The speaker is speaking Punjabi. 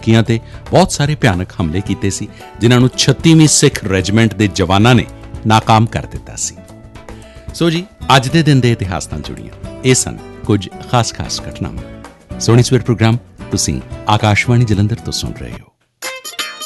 ਚੌਕੀਆਂ 'ਤੇ ਬਹੁਤ ਸਾਰੇ ਭਿਆਨਕ ਹਮਲੇ ਕੀਤੇ ਸੀ, ਜਿਨ੍ਹਾਂ ਨੂੰ 36ਵੀਂ ਸਿੱਖ ਰੈਜੀਮੈਂਟ ਦੇ ਜਵਾਨਾਂ ਨੇ ਨਾਕਾਮ ਕਰ ਦਿੱਤਾ ਸੀ। ਸੋ ਜੀ, ਅੱਜ ਦੇ ਦਿਨ ਦੇ ਇਤਿਹਾਸ ਨਾਲ ਜੁੜੀਆਂ ਇਹ ਸਨ ਕੁਝ ਖਾਸ ਘਟਨਾਵਾਂ। ਸੋਹਣੀ ਸਵੇਰ ਪ੍ਰੋਗਰਾਮ ਤੁਸੀਂ ਆਕਾਸ਼ਵਾਣੀ ਜਲੰਧਰ ਤੋਂ ਸੁਣ ਰਹੇ ਹੋ।